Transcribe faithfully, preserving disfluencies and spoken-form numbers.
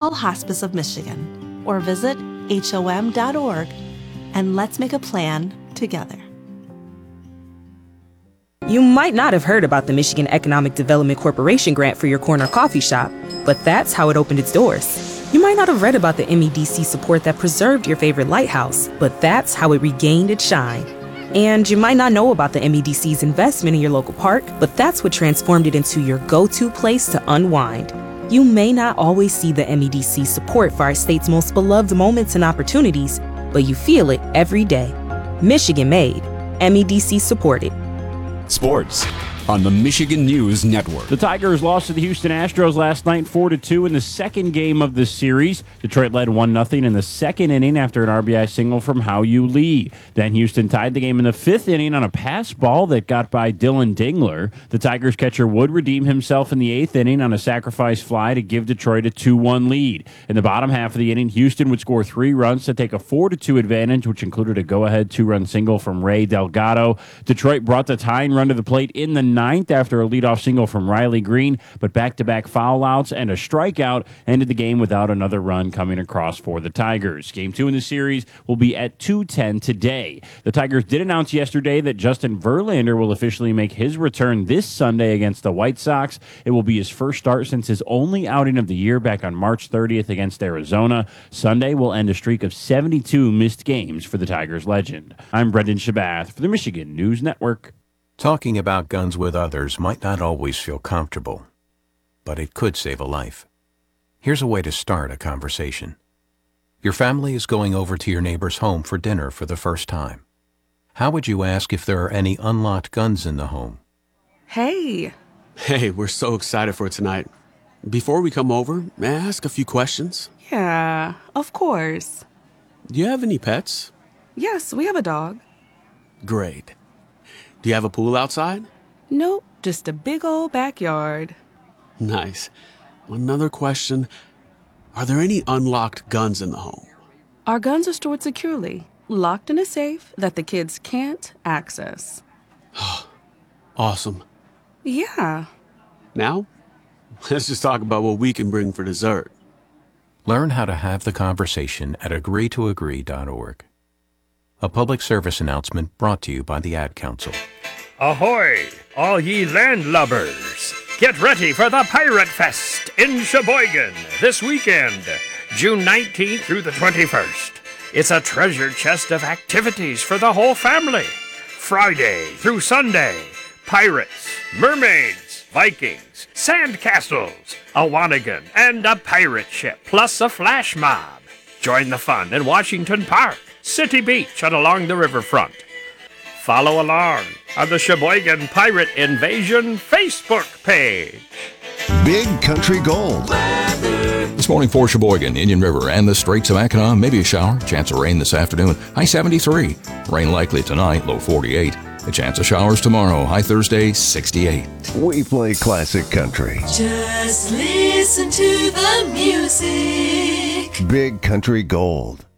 Call Hospice of Michigan or visit H O M dot org and let's make a plan together. You might not have heard about the Michigan Economic Development Corporation grant for your corner coffee shop, but that's how it opened its doors. You might not have read about the M E D C support that preserved your favorite lighthouse, but that's how it regained its shine. And you might not know about the M E D C's investment in your local park, but that's what transformed it into your go-to place to unwind. You may not always see the M E D C support for our state's most beloved moments and opportunities, but you feel it every day. Michigan made, M E D C supported. Sports on the Michigan News Network. The Tigers lost to the Houston Astros last night four to two in the second game of the series. Detroit led one nothing in the second inning after an R B I single from Hao-Yu Lee. Then Houston tied the game in the fifth inning on a pass ball that got by Dylan Dingler. The Tigers catcher would redeem himself in the eighth inning on a sacrifice fly to give Detroit a two one lead. In the bottom half of the inning, Houston would score three runs to take a four to two advantage, which included a go-ahead two-run single from Ray Delgado. Detroit brought the tying run to the plate in the ninth after a leadoff single from Riley Green, but back-to-back foul outs and a strikeout ended the game without another run coming across for the Tigers. Game two in the series will be at two ten today. The Tigers did announce yesterday that Justin Verlander will officially make his return this Sunday against the White Sox. It will be his first start since his only outing of the year back on March thirtieth against Arizona. Sunday will end a streak of seventy-two missed games for the Tigers legend. I'm Brendan Shabath for the Michigan News Network. Talking about guns with others might not always feel comfortable, but it could save a life. Here's a way to start a conversation. Your family is going over to your neighbor's home for dinner for the first time. How would you ask if there are any unlocked guns in the home? Hey. Hey, we're so excited for tonight. Before we come over, may I ask a few questions? Yeah, of course. Do you have any pets? Yes, we have a dog. Great. Do you have a pool outside? Nope, just a big old backyard. Nice. Another question. Are there any unlocked guns in the home? Our guns are stored securely, locked in a safe that the kids can't access. Awesome. Yeah. Now, let's just talk about what we can bring for dessert. Learn how to have the conversation at agree to agree dot org. A public service announcement brought to you by the Ad Council. Ahoy, all ye landlubbers! Get ready for the Pirate Fest in Sheboygan this weekend, June nineteenth through the twenty-first. It's a treasure chest of activities for the whole family. Friday through Sunday, pirates, mermaids, Vikings, sand castles, a Wanigan, and a pirate ship, plus a flash mob. Join the fun in Washington Park, City Beach, and along the riverfront. Follow along on the Sheboygan Pirate Invasion Facebook page. Big Country Gold. This morning for Sheboygan, Indian River, and the Straits of Mackinac, maybe a shower. Chance of rain this afternoon. High seventy-three. Rain likely tonight, low forty-eight. A chance of showers tomorrow. High Thursday, sixty-eight. We play classic country. Just listen to the music. Big Country Gold.